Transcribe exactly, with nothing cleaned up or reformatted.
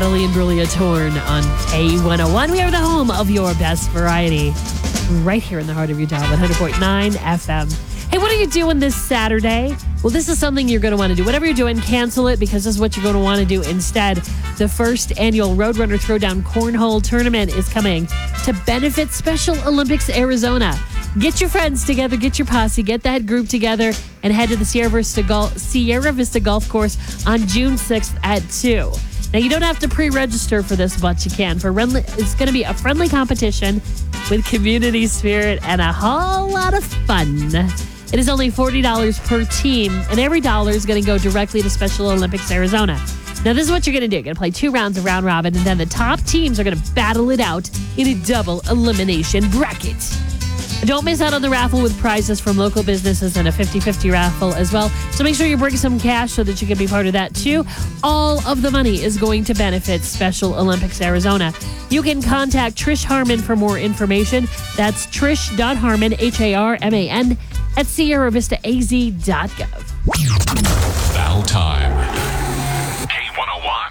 Natalie and Brulia Torn on K one oh one. We are the home of your best variety, right here in the heart of your town, one hundred point nine F M. Hey, what are you doing this Saturday? Well, this is something you're going to want to do. Whatever you're doing, cancel it, because this is what you're going to want to do instead. The first annual Roadrunner Throwdown Cornhole Tournament is coming to benefit Special Olympics Arizona. Get your friends together, get your posse, get that group together, and head to the Sierra Vista, Gol- Sierra Vista Golf Course on June sixth at two. Now, you don't have to pre-register for this, but you can. For friendly, it's going to be a friendly competition with community spirit and a whole lot of fun. It is only forty dollars per team, and every dollar is going to go directly to Special Olympics Arizona. Now, this is what you're going to do. You're going to play two rounds of round robin, and then the top teams are going to battle it out in a double elimination bracket. Don't miss out on the raffle with prizes from local businesses and a fifty-fifty raffle as well. So make sure you bring some cash so that you can be part of that too. All of the money is going to benefit Special Olympics Arizona. You can contact Trish Harmon for more information. That's trish dot harmon, H A R M A N, at sierra vista a z dot gov. Battle time.